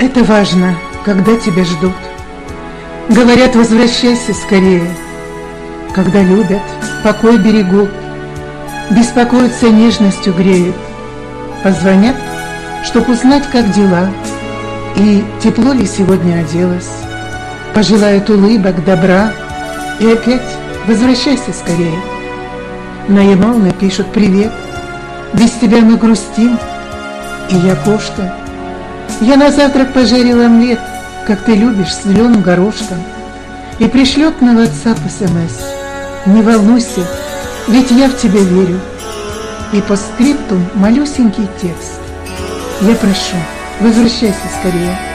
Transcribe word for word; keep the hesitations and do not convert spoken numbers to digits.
Это важно, когда тебя ждут. Говорят, возвращайся скорее. Когда любят, покой берегут, беспокоятся, нежностью греют. Позвонят, чтоб узнать, как дела, и тепло ли сегодня оделась. Пожелают улыбок, добра, и опять возвращайся скорее. На e-mail напишут привет, без тебя мы грустим, и я кошка. Я на завтрак пожарила омлет, как ты любишь, с зеленым горошком, и пришлет на WhatsApp смс. Не волнуйся, ведь я в тебя верю. И по скрипту малюсенький текст. Я прошу, возвращайся скорее.